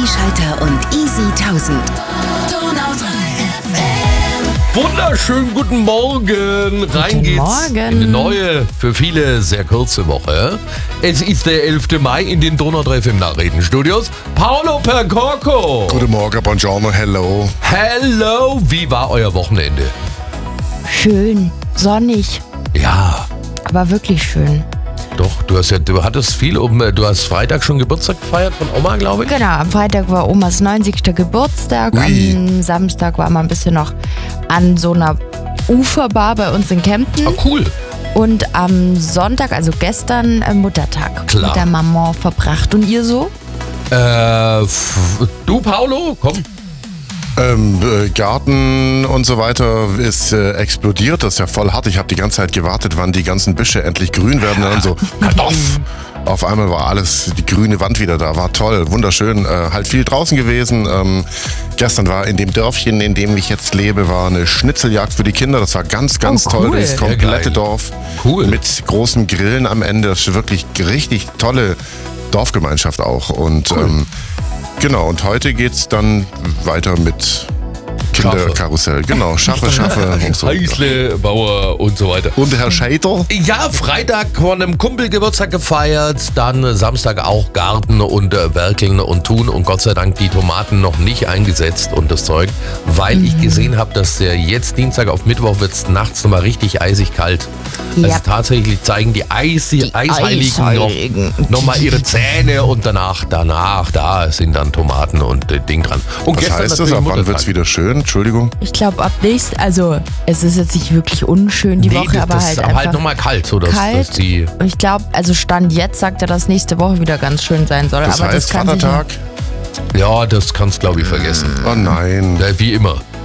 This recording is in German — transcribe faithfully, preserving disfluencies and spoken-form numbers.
Schalter und Easy tausend. Wunderschönen guten Morgen. Rein geht's Morgen. in eine neue, für viele sehr kurze Woche. Es ist der elfte Mai in den Donau drei F M Nachrichtenstudios. Paolo Percorco. Guten Morgen, buongiorno, hello. Hello. Wie war euer Wochenende? Schön, sonnig, Ja, aber wirklich schön. doch. Du hast ja, du hattest viel um. Du hast Freitag schon Geburtstag gefeiert von Oma, glaube ich. Genau, am Freitag war Omas neunzigster Geburtstag, Ui. am Samstag war man ein bisschen noch an so einer Uferbar bei uns in Kempten Ah, cool. und am Sonntag, also gestern, äh, Muttertag Klar. mit der Maman verbracht. Und ihr so? Äh, f- du, Paolo, komm. Ähm, äh, Garten und so weiter ist äh, explodiert, das ist ja voll hart. Ich habe die ganze Zeit gewartet, wann die ganzen Büsche endlich grün werden und dann so Kartoff. Auf einmal war alles, die grüne Wand wieder da, war toll, wunderschön, äh, halt viel draußen gewesen. Ähm, gestern war in dem Dörfchen, in dem ich jetzt lebe, war eine Schnitzeljagd für die Kinder, das war ganz, ganz Oh, toll, cool. das Sehr komplette geil. Dorf. Cool. Mit großen Grillen am Ende, das ist wirklich richtig tolle Dorfgemeinschaft auch. Und ähm, genau, und heute geht's dann weiter mit Kinderkarussell. Genau, Schaffe, Schaffe und so. Heißle, Bauer und so weiter. Und Herr Scheider? Ja, Freitag von einem Kumpel Geburtstag gefeiert, dann Samstag auch Garten und äh, Werkeln und tun und Gott sei Dank die Tomaten noch nicht eingesetzt und das Zeug, weil ich gesehen habe, dass der jetzt Dienstag auf Mittwoch wird es nachts nochmal richtig eisig kalt. Also Ja. tatsächlich zeigen die, Eis, die Eisheiligen, Eisheiligen. noch, noch mal ihre Zähne und danach, danach, da sind dann Tomaten und äh, Ding dran. Und Was gestern heißt das? natürlich Ab wann Muttertag. wird's wieder schön? Entschuldigung. Ich glaube ab nächst, also es ist jetzt nicht wirklich unschön die Nee, Woche, das, aber das halt ist einfach halt nochmal kalt, so dass, kalt. dass die... Und ich glaube, also Stand jetzt sagt er, dass nächste Woche wieder ganz schön sein soll. Das aber heißt das kann sich Vatertag? Ja, das kannst glaube ich vergessen. Oh nein. Ja, wie immer.